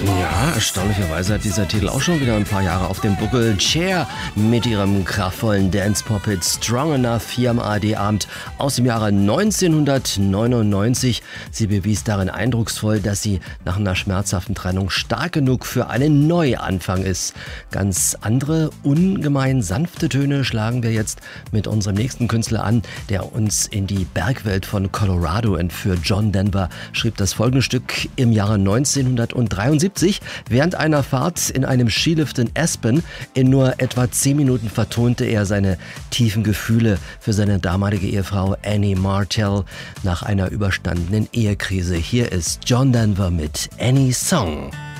Ja, erstaunlicherweise hat dieser Titel auch schon wieder ein paar Jahre auf dem Buckel. Cher mit ihrem kraftvollen Dance-Pop-Hit Strong Enough hier am ARD-Abend aus dem Jahre 1999. Sie bewies darin eindrucksvoll, dass sie nach einer schmerzhaften Trennung stark genug für einen Neuanfang ist. Ganz andere, ungemein sanfte Töne schlagen wir jetzt mit unserem nächsten Künstler an, der uns in die Bergwelt von Colorado entführt. John Denver schrieb das folgende Stück im Jahre 1973. Während einer Fahrt in einem Skilift in Aspen. In nur etwa 10 Minuten vertonte er seine tiefen Gefühle für seine damalige Ehefrau Annie Martell nach einer überstandenen Ehekrise. Hier ist John Denver mit Annie's Song.